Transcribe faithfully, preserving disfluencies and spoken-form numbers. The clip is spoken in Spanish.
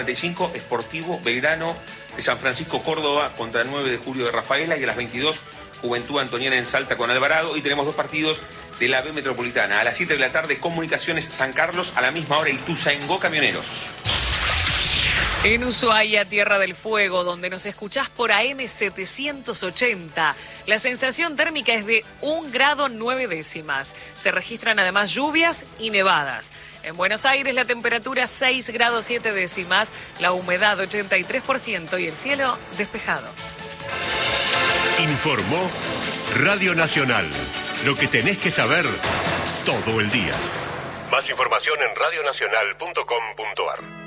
treinta y cinco, Sportivo Belgrano de San Francisco Córdoba contra el nueve de julio de Rafaela, y a las veintidós, Juventud Antoniana en Salta con Alvarado. Y tenemos dos partidos de la B Metropolitana. A las siete de la tarde, Comunicaciones San Carlos, a la misma hora Ituzaingó Camioneros. En Ushuaia, Tierra del Fuego, donde nos escuchás por A M setecientos ochenta, la sensación térmica es de un grado nueve décimas. Se registran además lluvias y nevadas. En Buenos Aires la temperatura seis grados siete décimas, la humedad ochenta y tres por ciento y el cielo despejado. Informó Radio Nacional. Lo que tenés que saber todo el día. Más información en radio nacional punto com punto ar.